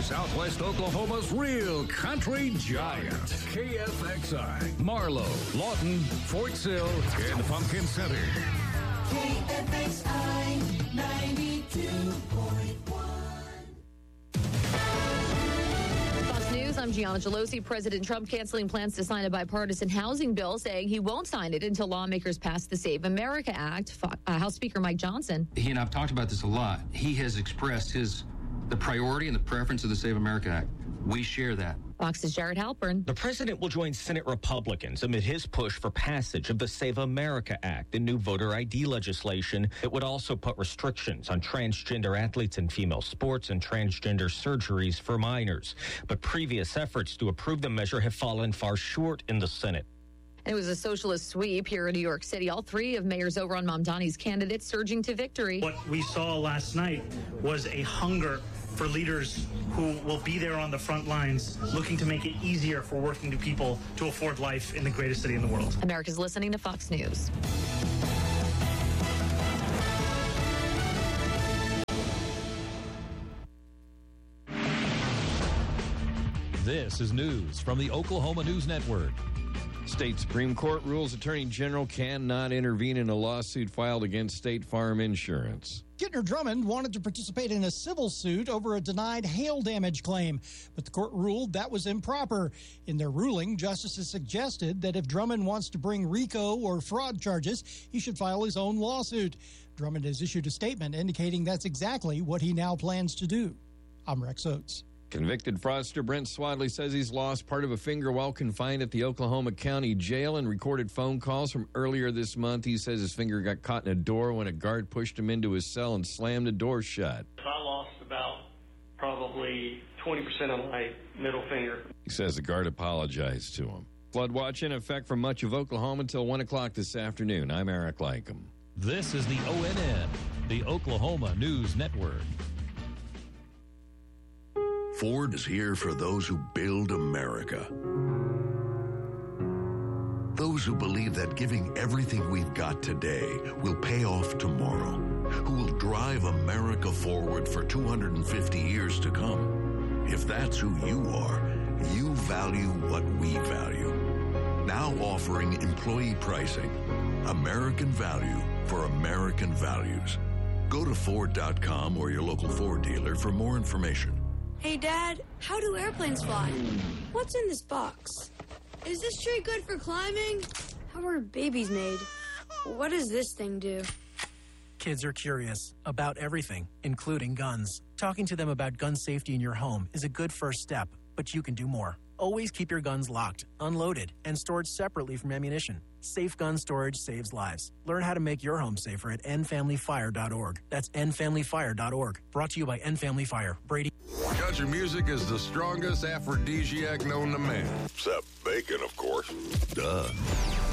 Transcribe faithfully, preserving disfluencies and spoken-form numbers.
Southwest Oklahoma's real country giant. K F X I, Marlow, Lawton, Fort Sill, and Pumpkin Center. K F X I ninety-two point one. Fox News, I'm Gianna Gelosi. President Trump canceling plans to sign a bipartisan housing bill, saying he won't sign it until lawmakers pass the Save America Act. Uh, House Speaker Mike Johnson. He and I've talked about this a lot. He has expressed his the priority and the preference of the Save America Act. We share that. Fox's Jared Halpern. The president will join Senate Republicans amid his push for passage of the Save America Act, a new voter I D legislation that would also put restrictions on transgender athletes in female sports and transgender surgeries for minors. But previous efforts to approve the measure have fallen far short in the Senate. It was a socialist sweep here in New York City. All three of Mayor Zohran Mamdani's candidates surging to victory. What we saw last night was a hunger for leaders who will be there on the front lines, looking to make it easier for working people to afford life in the greatest city in the world. America's listening to Fox News. This is news from the Oklahoma News Network. State Supreme Court rules Attorney General cannot intervene in a lawsuit filed against State Farm Insurance. Gitner Drummond wanted to participate in a civil suit over a denied hail damage claim, but the court ruled that was improper. In their ruling, justices suggested that if Drummond wants to bring RICO or fraud charges, he should file his own lawsuit. Drummond has issued a statement indicating that's exactly what he now plans to do. I'm Rex Oates. Convicted fraudster Brent Swadley says he's lost part of a finger while confined at the Oklahoma County Jail and recorded phone calls from earlier this month. He says his finger got caught in a door when a guard pushed him into his cell and slammed the door shut. I lost about probably twenty percent of my middle finger. He says the guard apologized to him. Flood watch in effect for much of Oklahoma until one o'clock this afternoon. I'm Eric Lycum. This is the O N N, the Oklahoma News Network. Ford is here for those who build America. Those who believe that giving everything we've got today will pay off tomorrow. Who will drive America forward for two hundred fifty years to come. If that's who you are, you value what we value. Now offering employee pricing. American value for American values. Go to Ford dot com or your local Ford dealer for more information. Hey, Dad, how do airplanes fly? What's in this box? Is this tree good for climbing? How are babies made? What does this thing do? Kids are curious about everything, including guns. Talking to them about gun safety in your home is a good first step, but you can do more. Always keep your guns locked, unloaded, and stored separately from ammunition. Safe gun storage saves lives. Learn how to make your home safer at end family fire dot org. That's end family fire dot org. Brought to you by End Family Fire. Brady. Country music is the strongest aphrodisiac known to man. Except bacon, of course. Duh.